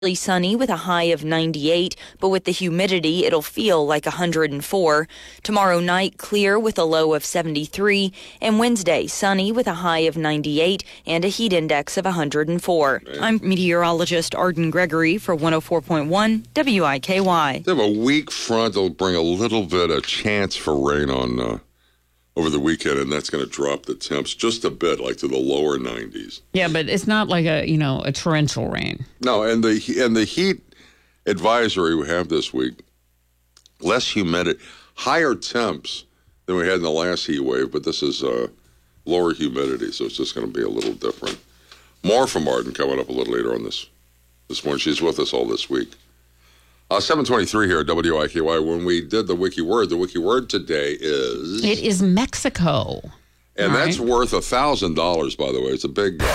Sunny with a high of 98, but with the humidity, it'll feel like 104. Tomorrow night, clear with a low of 73. And Wednesday, sunny with a high of 98 and a heat index of 104. I'm meteorologist Arden Gregory for 104.1 WIKY. They have a weak front that'll bring a little bit of chance for rain on over the weekend, and that's going to drop the temps just a bit, like to the lower 90s. Yeah, but it's not like a torrential rain. No, and the heat advisory we have this week, less humidity, higher temps than we had in the last heat wave, but this is lower humidity, so it's just going to be a little different. More from Arden coming up a little later on this morning. She's with us all this week. 7:23 here at WIKY. When we did the wiki word today is... It is Mexico. And that's worth $1,000, by the way. It's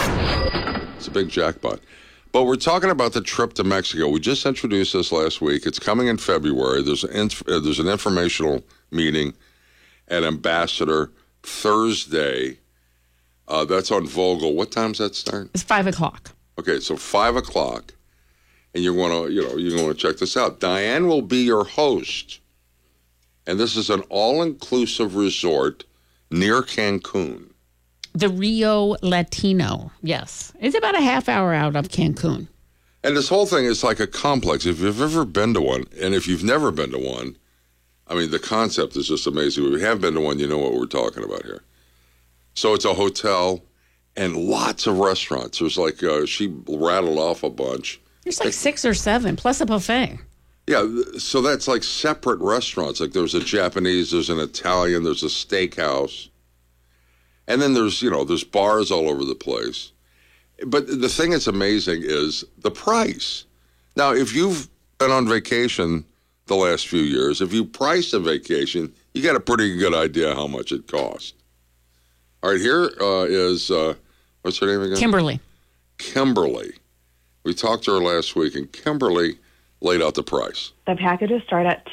a big jackpot. But we're talking about the trip to Mexico. We just introduced this last week. It's coming in February. There's an informational meeting at Ambassador Thursday. That's on Vogel. What time's that start? It's 5 o'clock. Okay, so 5 o'clock. And you're going to check this out. Diane will be your host. And this is an all-inclusive resort near Cancun. The Rio Latino, yes. It's about a half hour out of Cancun. And this whole thing is like a complex. If you've ever been to one, and if you've never been to one, I mean, the concept is just amazing. If you have been to one, you know what we're talking about here. So it's a hotel and lots of restaurants. There's like, she rattled off a bunch. There's like 6 or 7, plus a buffet. Yeah, so that's like separate restaurants. Like there's a Japanese, there's an Italian, there's a steakhouse. And then there's bars all over the place. But the thing that's amazing is the price. Now, if you've been on vacation the last few years, if you priced a vacation, you got a pretty good idea how much it costs. All right, here is, what's her name again? Kimberly. We talked to her last week, and Kimberly laid out the price. The packages start at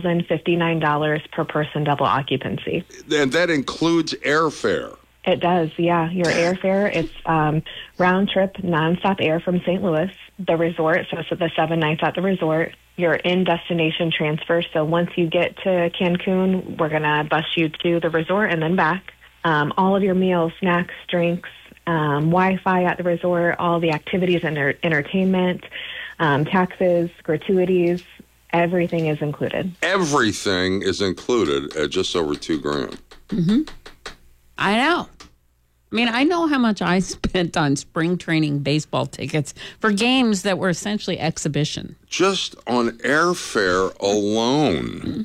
$2,059 per person, double occupancy. And that includes airfare. It does, yeah. Your airfare, it's round-trip, nonstop air from St. Louis. The resort, so it's the 7 nights at the resort. Your in-destination transfer, so once you get to Cancun, we're going to bus you to the resort and then back. All of your meals, snacks, drinks, Wi-Fi at the resort, all the activities and entertainment, taxes, gratuities, everything is included. Everything is included at just over $2,000. Mm-hmm. I know. I mean, I know how much I spent on spring training baseball tickets for games that were essentially exhibition. Just on airfare alone. Mm-hmm.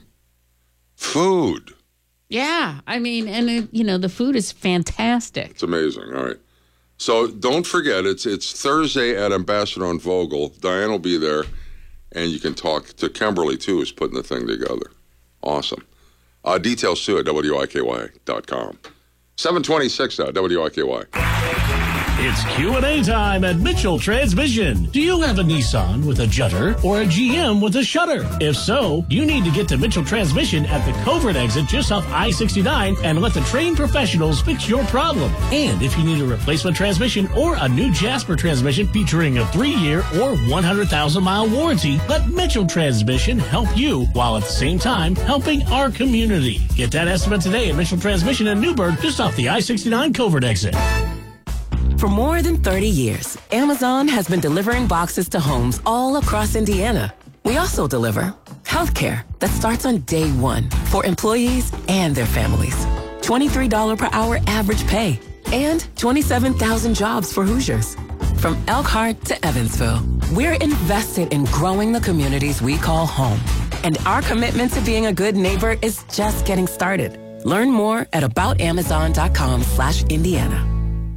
Food. Yeah. I mean, and the food is fantastic. It's amazing. All right. So don't forget, it's Thursday at Ambassador on Vogel. Diane will be there, and you can talk to Kimberly, too, who's putting the thing together. Awesome. Details, too, at WIKY.com. 7:26 now, WIKY. It's Q&A time at Mitchell Transmission. Do you have a Nissan with a judder or a GM with a shutter? If so, you need to get to Mitchell Transmission at the Covert exit just off I-69 and let the trained professionals fix your problem. And if you need a replacement transmission or a new Jasper transmission featuring a 3-year or 100,000-mile warranty, let Mitchell Transmission help you while at the same time helping our community. Get that estimate today at Mitchell Transmission in Newburgh just off the I-69 Covert exit. For more than 30 years, Amazon has been delivering boxes to homes all across Indiana. We also deliver healthcare that starts on day one for employees and their families. $23 per hour average pay and 27,000 jobs for Hoosiers. From Elkhart to Evansville, we're invested in growing the communities we call home. And our commitment to being a good neighbor is just getting started. Learn more at aboutamazon.com/Indiana.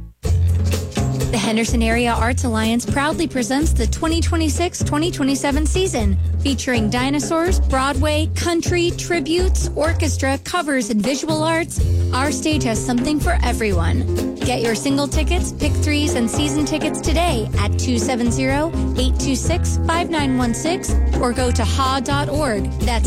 The Henderson Area Arts Alliance proudly presents the 2026-2027 season, featuring dinosaurs, Broadway, country, tributes, orchestra, covers, and visual arts. Our stage has something for everyone. Get your single tickets, pick threes, and season tickets today at 270-826-5916 or go to ha.org. That's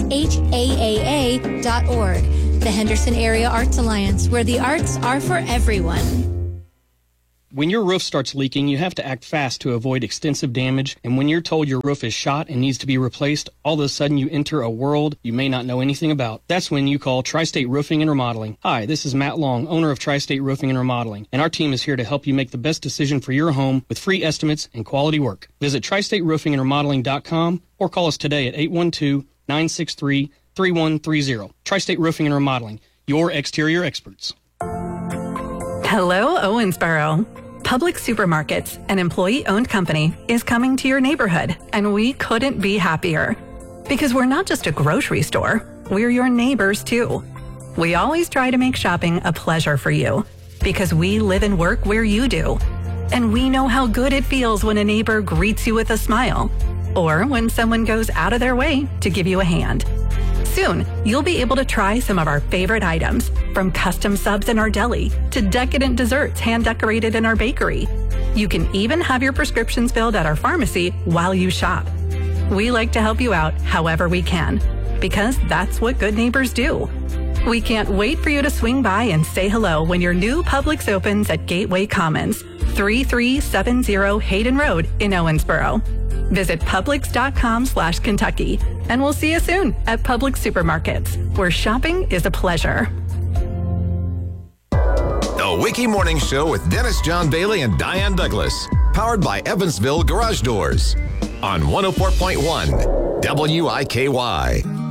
HAAA.org. The Henderson Area Arts Alliance, where the arts are for everyone. When your roof starts leaking, you have to act fast to avoid extensive damage, and when you're told your roof is shot and needs to be replaced, all of a sudden you enter a world you may not know anything about. That's when you call Tri-State Roofing and Remodeling. Hi, this is Matt Long, owner of Tri-State Roofing and Remodeling, and our team is here to help you make the best decision for your home with free estimates and quality work. Visit TriStateRoofingAndRemodeling.com or call us today at 812-963-3130. Tri-State Roofing and Remodeling, your exterior experts. Hello, Owensboro. Publix Supermarkets, an employee-owned company, is coming to your neighborhood, and we couldn't be happier. Because we're not just a grocery store, we're your neighbors too. We always try to make shopping a pleasure for you, because we live and work where you do. And we know how good it feels when a neighbor greets you with a smile, or when someone goes out of their way to give you a hand. Soon, you'll be able to try some of our favorite items, from custom subs in our deli to decadent desserts hand-decorated in our bakery. You can even have your prescriptions filled at our pharmacy while you shop. We like to help you out however we can, because that's what good neighbors do. We can't wait for you to swing by and say hello when your new Publix opens at Gateway Commons, 3370 Hayden Road in Owensboro. Visit Publix.com/Kentucky, and we'll see you soon at Publix Supermarkets, where shopping is a pleasure. The Wiki Morning Show with Dennis John Bailey and Diane Douglas. Powered by Evansville Garage Doors. On 104.1 WIKY.